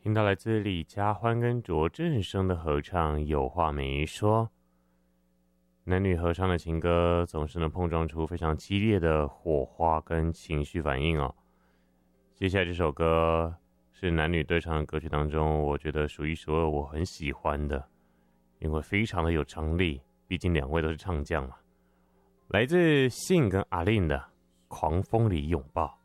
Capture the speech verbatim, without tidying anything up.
听到来自李佳欢跟卓振声的合唱，有话没说。男女合唱的情歌总是能碰撞出非常激烈的火花跟情绪反应哦。接下来这首歌是男女对唱的歌曲当中，我觉得数一数二我很喜欢的，因为非常的有张力，毕竟两位都是唱将嘛。来自信跟阿令的《狂风里拥抱》。